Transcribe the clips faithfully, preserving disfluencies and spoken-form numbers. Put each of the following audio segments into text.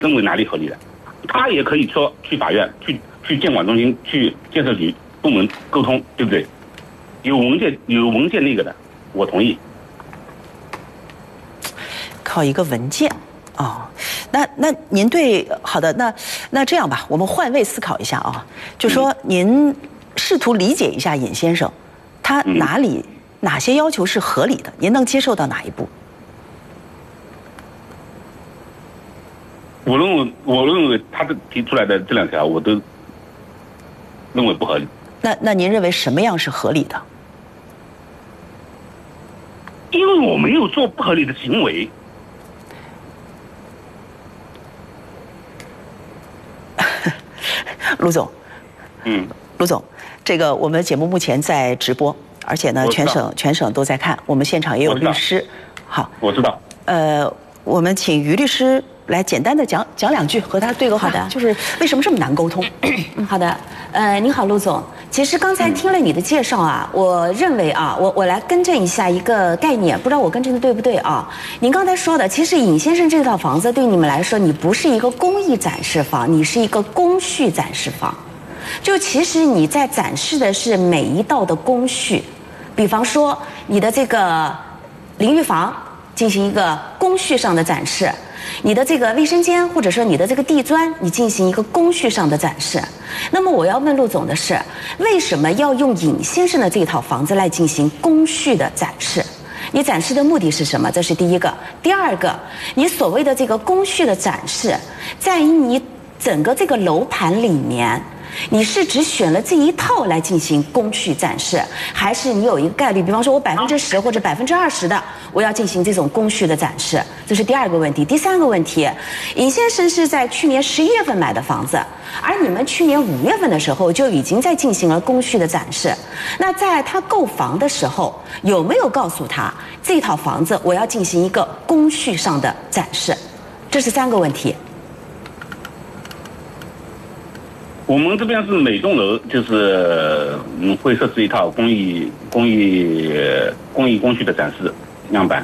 认为哪里合理的，他也可以说去法院、去去监管中心、去建设局部门沟通，对不对？有文件有文件那个的，我同意。 靠一个文件哦，那那您对好的，那那这样吧，我们换位思考一下啊，就说您试图理解一下尹先生，他哪里、嗯、哪些要求是合理的，您能接受到哪一步？ 我认为，我认为他的提出来的这两条，我都认为不合理。 那那您认为什么样是合理的？ 因为我没有做不合理的行为。 陆总， 嗯， 陆总，这个我们节目目前在直播，而且呢，全省全省都在看，我们现场也有律师。好， 我知道。 呃，我们请于律师来简单的讲讲两句，和他对个话。 好的， 就是为什么这么难沟通？ 好的，呃，您好，陆总。其实刚才听了你的介绍啊，嗯、我认为啊，我我来更正一下一个概念，不知道我更正的对不对啊？您刚才说的，其实尹先生这套房子对你们来说，你不是一个公益展示房，你是一个工序展示房。就其实你在展示的是每一道的工序，比方说你的这个淋浴房进行一个工序上的展示。你的这个卫生间，或者说你的这个地砖，你进行一个工序上的展示。那么我要问陆总的是，为什么要用尹先生的这套房子来进行工序的展示？你展示的目的是什么？这是第一个。第二个，你所谓的这个工序的展示，在于你整个这个楼盘里面，你是只选了这一套来进行工序展示，还是你有一个概率，比方说我百分之十或者百分之二十的，我要进行这种工序的展示？这是第二个问题。第三个问题，尹先生是在去年十一月份买的房子，而你们去年五月份的时候就已经在进行了工序的展示。那在他购房的时候，有没有告诉他这套房子我要进行一个工序上的展示？这是三个问题。 我们这边是每栋楼就是嗯会设置一套工艺工艺工艺工序的展示样板。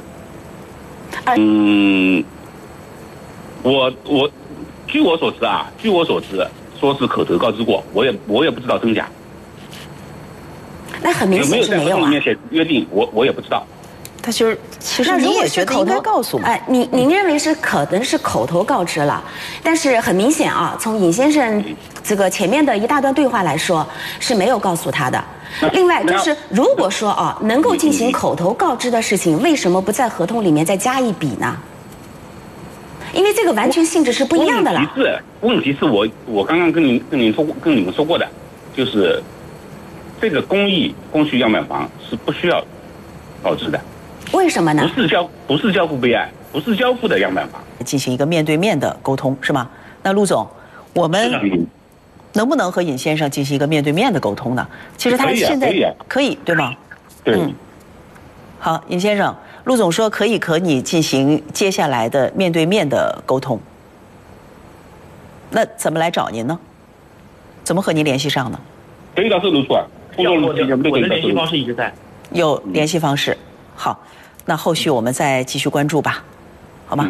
嗯，我我据我所知啊，据我所知说是口头告知过，我也我也不知道真假。 那很明显是没有啊。有没有在合同里面写约定，我我也不知道。 他就是其实你也觉得应该告诉嘛？ 哎，您您认为是可能是口头告知了，但是很明显啊，从尹先生这个前面的一大段对话来说是没有告诉他的。另外就是如果说啊能够进行口头告知的事情，为什么不在合同里面再加一笔呢？因为这个完全性质是不一样的了。 问题是问题是我我刚刚跟您跟您说跟你们说过的，就是这个工艺工序样板房是不需要告知的。 为什么呢？ 不是交不是交付备案，不是交付的样板房， 进行一个面对面的沟通是吗？那陆总，我们能不能和尹先生进行一个面对面的沟通呢？其实他现在可 以,、啊可以对吗？ 对。 嗯。好，尹先生，陆总说可以和你进行接下来的面对面的沟通。那怎么来找您呢？怎么和您联系上呢？ 可以到售楼处啊，工作人员我的联系方式一直在。 有联系方式。好，那后续我们再继续关注吧，好吗？ 嗯、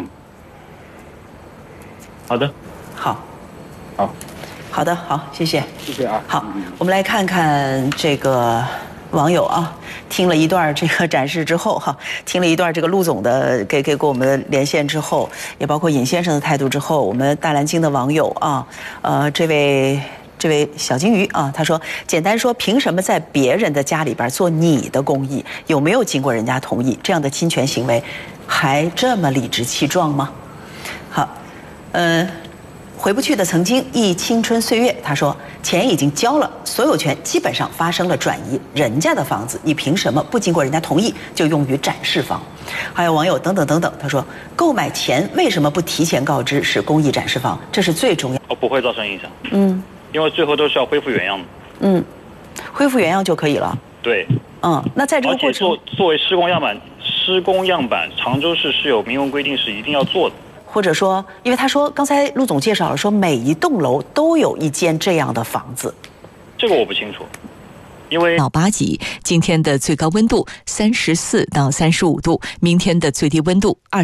好的， 好， 好， 好的，好，谢谢， 谢谢啊。 好，我们来看看这个网友啊，听了一段这个展示之后哈，听了一段这个陆总的给给给我们连线之后，也包括尹先生的态度之后，我们大蓝鲸的网友啊，呃，这位。这位小金鱼啊，他说：“简单说，凭什么在别人的家里边做你的公益？有没有经过人家同意？这样的侵权行为，还这么理直气壮吗？”好，呃，回不去的曾经忆青春岁月，他说：“钱已经交了，所有权基本上发生了转移，人家的房子，你凭什么不经过人家同意就用于展示房？”还有网友等等等等，他说：“购买前为什么不提前告知是公益展示房？这是最重要。” 哦，不会造成影响。 嗯。 因为最后都是要恢复原样的。 嗯，恢复原样就可以了。 对。 嗯，那在这个过程， 而且作作为施工样板，施工样板常州市是有明文规定是一定要做的。 或者说，因为他说刚才陆总介绍了，说每一栋楼都有一间这样的房子。 这个我不清楚，因为到八级，今天的最高温度三十四到三十五度，明天的最低温度二。